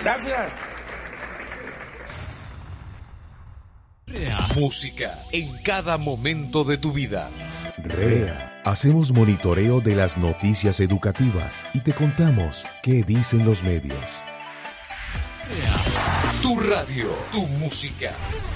Gracias. Música en cada momento de tu vida. REA. Hacemos monitoreo de las noticias educativas y te contamos qué dicen los medios. Tu radio, tu música.